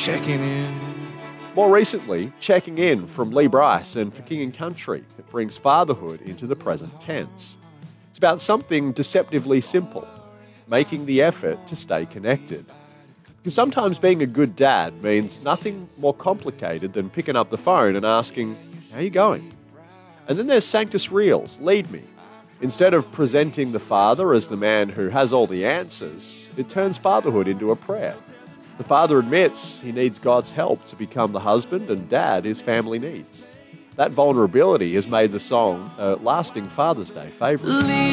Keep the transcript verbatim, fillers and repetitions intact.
checking in. More recently, Checking In from Lee Bryce and For King and Country that brings fatherhood into the present tense. It's about something deceptively simple, making the effort to stay connected. Because sometimes being a good dad means nothing more complicated than picking up the phone and asking, "How you going?" And then there's Sanctus Reels, Lead Me. Instead of presenting the father as the man who has all the answers, it turns fatherhood into a prayer. The father admits he needs God's help to become the husband and dad his family needs. That vulnerability has made the song a lasting Father's Day favourite.